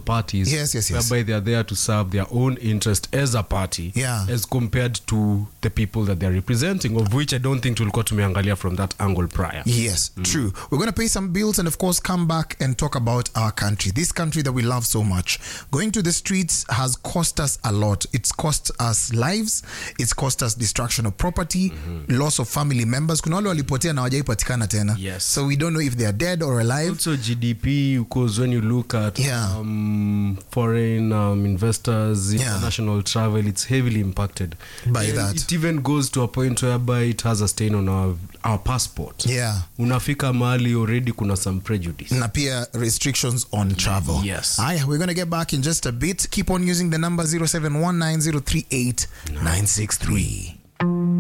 parties, Yes. whereby they are there to serve their own interest as a party, as compared to the people that they're representing, of which I don't think tulikuwa tumeangalia from that angle prior. Yes, true. We're going to pay some bills and of course come back and talk about our country, this country that we love so much. Going to the streets has cost us a lot. It's cost us lives, it's cost us destruction of property, loss of family members. Kuna wale walipotea na hawajaipatikana tena. Yes. So we don't know if they are dead or alive. Also GDP, because when you look at foreign investors, international travel, it's heavily impacted by and that. It even goes to a point whereby it has a stain on our passport. Unafika mahali already kuna some prejudice. Na pia restrictions on travel. Yes. We're going to get back in just a bit. Keep on using the number 0719038963.